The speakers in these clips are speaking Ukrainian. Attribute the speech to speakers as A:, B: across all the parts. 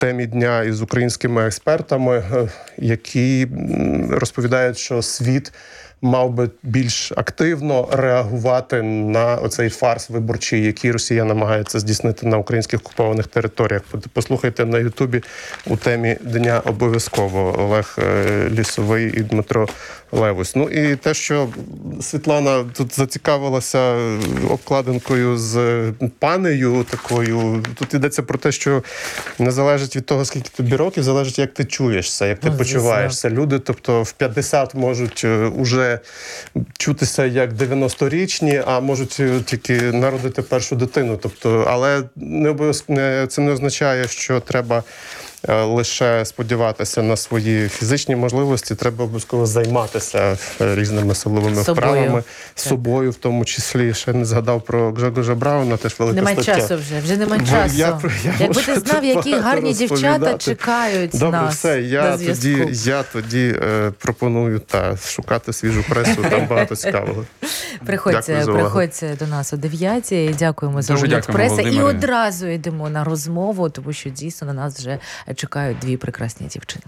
A: темі дня із українськими експертами, які розповідають, що світ мав би більш активно реагувати на оцей фарс виборчий, який Росія намагається здійснити на українських окупованих територіях. Послухайте на Ютубі у темі дня обов'язково. Олег Лісовий і Дмитро Левусь. Ну і те, що Світлана тут зацікавилася обкладинкою з панею такою, тут йдеться про те, що не залежить від того, скільки тобі років, залежить, як ти чуєшся, як ти почуваєшся. Люди, тобто в 50 можуть уже чутися як 90-річні, а можуть тільки народити першу дитину. Тобто, але це не означає, що треба лише сподіватися на свої фізичні можливості, треба обов'язково займатися різними силовими вправами, собою в тому числі. Ще не згадав про Гжегожа Брауна, теж велика стаття.
B: Немає часу вже немає часу. Якби ти знав, які гарні дівчата чекають нас.
A: Добре, все, я тоді пропоную шукати свіжу пресу, там багато цікавого.
B: Приходьте до нас о 9:00. Дякуємо за огляд преси. І одразу йдемо на розмову, тому що дійсно на нас вже чекають дві прекрасні дівчини.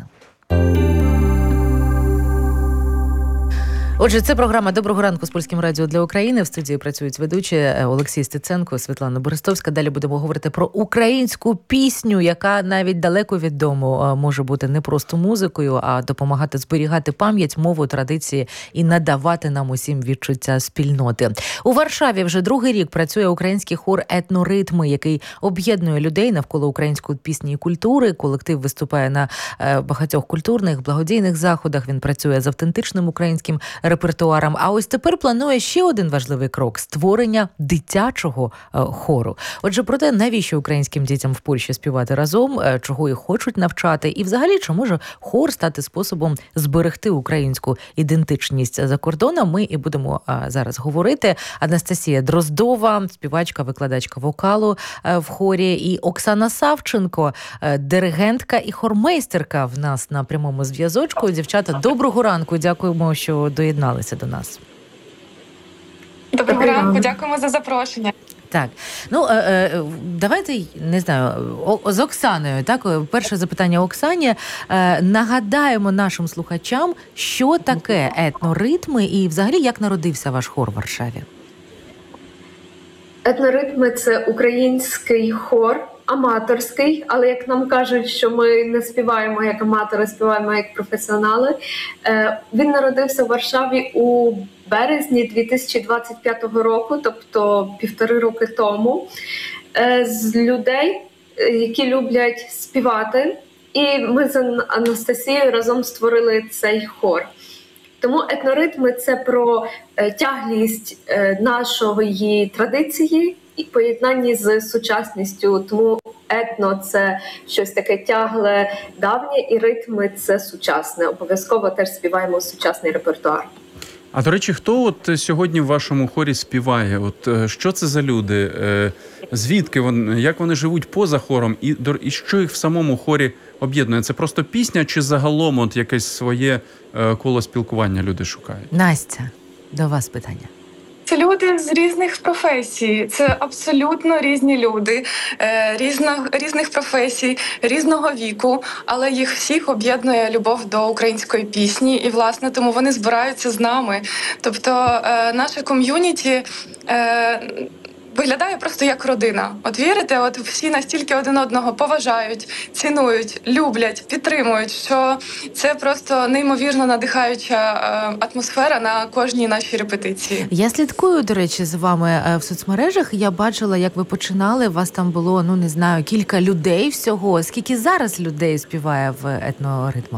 B: Отже, це програма «Доброго ранку» з Польським радіо для України. В студії працюють ведучі Олексій Стеценко, Світлана Берестовська. Далі будемо говорити про українську пісню, яка навіть далеко від дому може бути не просто музикою, а допомагати зберігати пам'ять, мову, традиції і надавати нам усім відчуття спільноти. У Варшаві вже другий рік працює український хор «Етноритми», який об'єднує людей навколо української пісні і культури. Колектив виступає на багатьох культурних, благодійних заходах. Він працює з автентичним українським репертуаром. А ось тепер планує ще один важливий крок – створення дитячого хору. Отже, про те, навіщо українським дітям в Польщі співати разом, чого їх хочуть навчати, і взагалі, чи може хор стати способом зберегти українську ідентичність за кордоном, ми і будемо зараз говорити. Анастасія Дроздова, співачка, викладачка вокалу в хорі, і Оксана Савченко, диригентка і хормейстерка в нас на прямому зв'язочку. Дівчата, доброго ранку, дякуємо, що доєдналися до нас.
C: Доброго ранку, дякуємо за запрошення.
B: Так, давайте, не знаю, з Оксаною, так, перше запитання Оксані. Нагадаємо нашим слухачам, що таке етноритми і взагалі як народився ваш хор в Варшаві?
D: Етноритми – це український хор, аматорський, але як нам кажуть, що ми не співаємо як аматори, співаємо як професіонали. Він народився в Варшаві у березні 2025 року, тобто 1,5 роки тому, з людей, які люблять співати. І ми з Анастасією разом створили цей хор. Тому етноритми – це про тяглість нашої традиції і поєднанні з сучасністю. Тому етно – це щось таке тягле, давнє, і ритми – це сучасне. Обов'язково теж співаємо сучасний репертуар.
E: А, до речі, хто сьогодні в вашому хорі співає? Що це за люди? Звідки вони? Як вони живуть поза хором? І що їх в самому хорі об'єднує? Це просто пісня чи загалом якесь своє коло спілкування люди шукають?
B: Настя, до вас питання.
C: Це люди з різних професій, це абсолютно різні люди, різних професій, різного віку, але їх всіх об'єднує любов до української пісні, і, власне, тому вони збираються з нами. Тобто наше ком'юніті виглядає просто як родина. Вірите, всі настільки один одного поважають, цінують, люблять, підтримують, що це просто неймовірно надихаюча атмосфера на кожній нашій репетиції.
B: Я слідкую, до речі, з вами в соцмережах. Я бачила, як ви починали, у вас там було, кілька людей всього. Скільки зараз людей співає в етноритмах?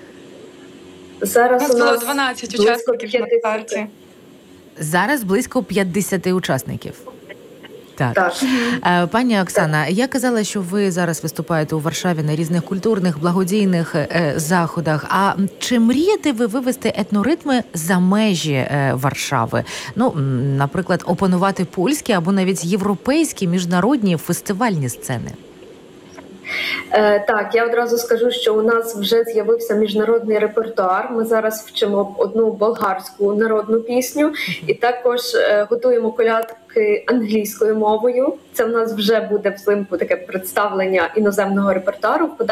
D: Зараз
C: у нас було 12 учасників на старті.
B: Зараз близько 50 учасників. Так. Пані Оксана, я казала, що ви зараз виступаєте у Варшаві на різних культурних, благодійних заходах. А чи мрієте ви вивести етноритми за межі Варшави? Наприклад, опанувати польські або навіть європейські міжнародні фестивальні сцени?
D: Так, я одразу скажу, що у нас вже з'явився міжнародний репертуар. Ми зараз вчимо одну болгарську народну пісню і також готуємо колядки англійською мовою. Це в нас вже буде взимку таке представлення іноземного репертуару.